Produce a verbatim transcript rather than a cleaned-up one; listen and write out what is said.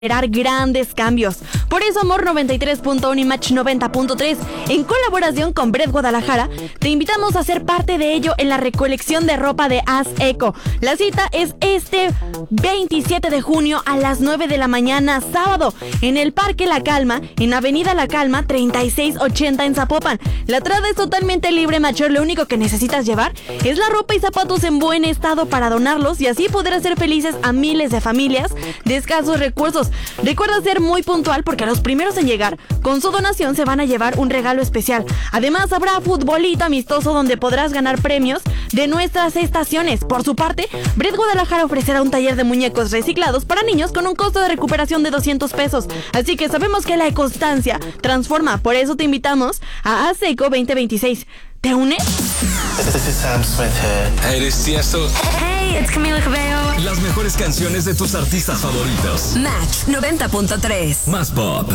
generar grandes cambios. Por eso Amor noventa y tres punto uno y Match noventa punto tres, en colaboración con Bread Guadalajara, te invitamos a ser parte de ello en la recolección de ropa de Haz Eco. La cita es este veintisiete de junio a las nueve de la mañana, sábado, en el Parque La Calma, en Avenida La Calma, treinta y seis ochenta en Zapopan. La entrada es totalmente libre, Macho. Lo único que necesitas llevar es la ropa y zapatos en buen estado para donarlos y así poder hacer felices a miles de familias de escasos recursos. Recuerda ser muy puntual porque a los primeros en llegar con su donación se van a llevar un regalo especial. Además habrá futbolito amistoso donde podrás ganar premios de nuestras estaciones. Por su parte, Bread Guadalajara ofrecerá un taller de muñecos reciclados para niños con un costo de recuperación de doscientos pesos. Así que sabemos que la constancia transforma, por eso te invitamos a Haz Eco veinte veintiséis. ¿Te unes? This is Sam Smith here. Eres Tiesto. Hey, it's Camila Cabello. Las mejores canciones de tus artistas favoritos. Match noventa punto tres. Más pop.